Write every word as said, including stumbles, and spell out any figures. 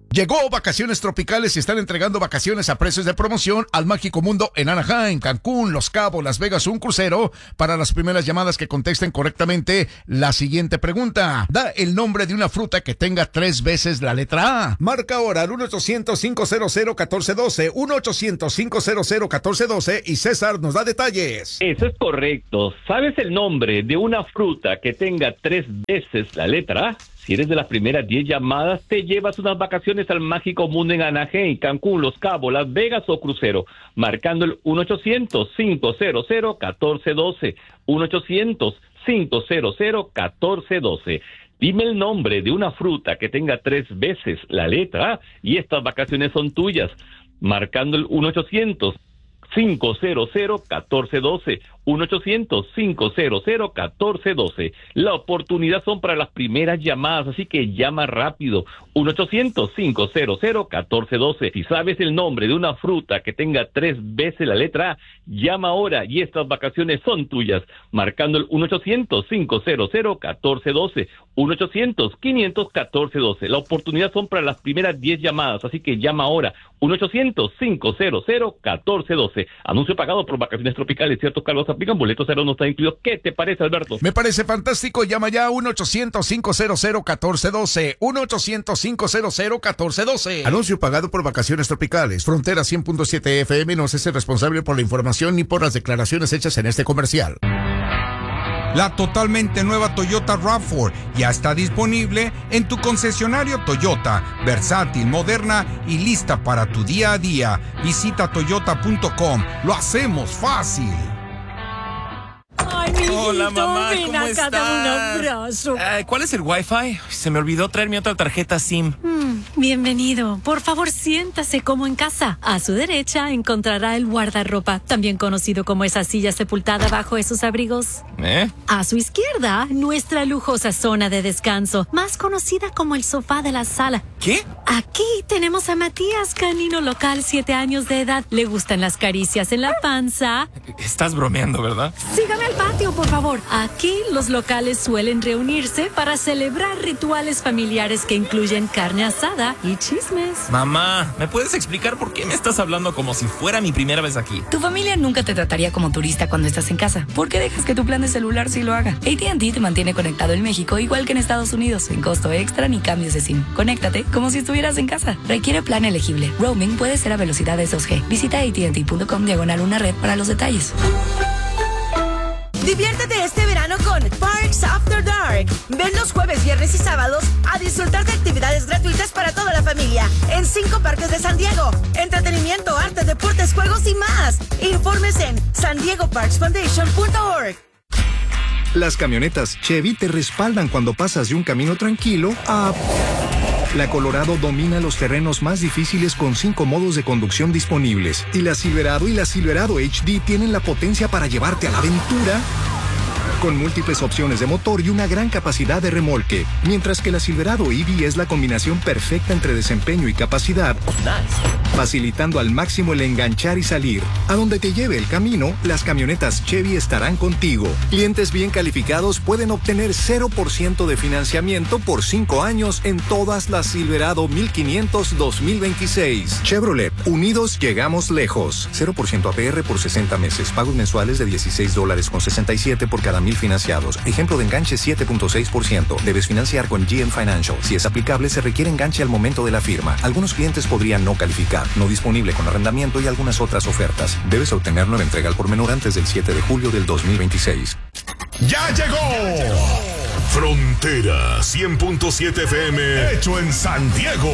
Llegó Vacaciones Tropicales y están entregando vacaciones a precios de promoción al Mágico Mundo en Anaheim, Cancún, Los Cabos, Las Vegas, un crucero. Para las primeras llamadas que contesten correctamente la siguiente pregunta. Da el nombre de una fruta que tenga tres veces la letra A. Marca ahora al uno ochocientos, cinco cero cero, uno cuatro uno dos, uno ochocientos, cinco cero cero, uno cuatro uno dos y César nos da detalles. Eso es correcto. ¿Sabes el nombre de una fruta que tenga tres veces la letra A? Si eres de las primeras diez llamadas, te llevas unas vacaciones al Mágico Mundo en Anaheim, Cancún, Los Cabos, Las Vegas o crucero, marcando el uno ochocientos, cinco cero cero, uno cuatro uno dos, uno ochocientos, cinco cero cero, uno cuatro uno dos. Dime el nombre de una fruta que tenga tres veces la letra A y estas vacaciones son tuyas, marcando el uno ochocientos, cinco cero cero, uno cuatro uno dos, uno ochocientos, cinco cero cero, uno cuatro uno dos. La oportunidad son para las primeras llamadas, así que llama rápido, uno ochocientos, cinco cero cero, uno cuatro uno dos. Si sabes el nombre de una fruta que tenga tres veces la letra A, llama ahora y estas vacaciones son tuyas, marcando el uno ochocientos, cinco cero cero, uno cuatro uno dos, uno ochocientos, quinientos, catorce doce. La oportunidad son para las primeras diez llamadas, así que llama ahora, uno ochocientos, cinco cero cero, uno cuatro uno dos. Anuncio pagado por Vacaciones Tropicales, ciertos cargos aplican, boletos cero no está incluido. ¿Qué te parece, Alberto? Me parece fantástico, llama ya a uno ochocientos, cinco cero cero, uno cuatro uno dos, uno ochocientos, cinco cero cero, uno cuatro uno dos. Anuncio pagado por Vacaciones Tropicales. Frontera cien punto siete F M no se hace responsable por la información ni por las declaraciones hechas en este comercial. La totalmente nueva Toyota RAV cuatro ya está disponible en tu concesionario Toyota, versátil, moderna y lista para tu día a día. Visita toyota punto com, lo hacemos fácil. Ay, mijito, hola, mamá, ven ¿cómo acá, estás? dame un abrazo. Uh, ¿Cuál es el Wi-Fi? Se me olvidó traer mi otra tarjeta SIM. Mm, bienvenido. Por favor, siéntase como en casa. A su derecha encontrará el guardarropa, también conocido como esa silla sepultada bajo esos abrigos. ¿Eh? A su izquierda, nuestra lujosa zona de descanso, más conocida como el sofá de la sala. ¿Qué? Aquí tenemos a Matías, canino local, siete años de edad. Le gustan las caricias en la panza. Estás bromeando, ¿verdad? Sígame al patio, por favor. Aquí los locales suelen reunirse para celebrar rituales familiares que incluyen carne asada y chismes. Mamá, ¿me puedes explicar por qué me estás hablando como si fuera mi primera vez aquí? Tu familia nunca te trataría como turista cuando estás en casa. ¿Por qué dejas que tu plan de celular sí lo haga? A T and T te mantiene conectado en México igual que en Estados Unidos, sin costo extra ni cambios de SIM. Conéctate como si estuvieras en casa. Requiere plan elegible. Roaming puede ser a velocidades dos G. Visita A T and T punto com diagonal una red para los detalles. Diviértete este verano con Parks After Dark. Ven los jueves, viernes y sábados a disfrutar de actividades gratuitas para toda la familia en cinco parques de San Diego. Entretenimiento, arte, deportes, juegos y más. Informes en san diego parks foundation punto org. Las camionetas Chevy te respaldan cuando pasas de un camino tranquilo a... La Colorado domina los terrenos más difíciles con cinco modos de conducción disponibles. Y la Silverado y la Silverado H D tienen la potencia para llevarte a la aventura con múltiples opciones de motor y una gran capacidad de remolque. Mientras que la Silverado E V es la combinación perfecta entre desempeño y capacidad, facilitando al máximo el enganchar y salir. A donde te lleve el camino, las camionetas Chevy estarán contigo. Clientes bien calificados pueden obtener cero por ciento de financiamiento por cinco años en todas las Silverado mil quinientos dos mil veintiséis. Chevrolet, unidos llegamos lejos. cero por ciento A P R por sesenta meses. Pagos mensuales de dieciséis dólares con sesenta y siete por cada mil financiados. Ejemplo de enganche siete punto seis por ciento. Debes financiar con G M Financial. Si es aplicable, se requiere enganche al momento de la firma. Algunos clientes podrían no calificar. No disponible con arrendamiento y algunas otras ofertas. Debes obtener nueva entrega al por menor antes del siete de julio del dos mil veintiséis. ¡Ya llegó! Frontera cien punto siete F M, hecho en San Diego.